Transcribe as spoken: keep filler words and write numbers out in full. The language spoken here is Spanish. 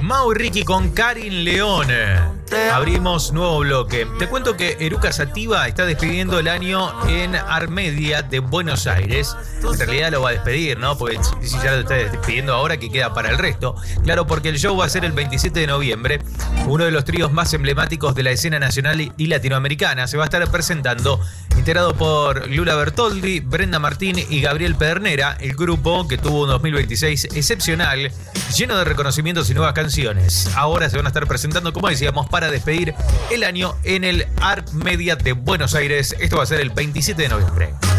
Mau y Ricky con Karin León. Abrimos nuevo bloque. Te cuento que Eruca Sativa está despidiendo el año en Armedia de Buenos Aires. En realidad lo va a despedir, ¿no? Porque si ya lo está despidiendo ahora, que queda para el resto. Claro, porque el show va a ser el veintisiete de noviembre. Uno de los tríos más emblemáticos de la escena nacional y latinoamericana se va a estar presentando, integrado por Lula Bertoldi, Brenda Martín y Gabriel Pedernera. El grupo, que tuvo un dos mil veintiséis excepcional, lleno de reconocimientos y nuevas canciones. Ahora se van a estar presentando, como decíamos, para despedir el año en el Armedia de Buenos Aires. Esto va a ser el veintisiete de noviembre.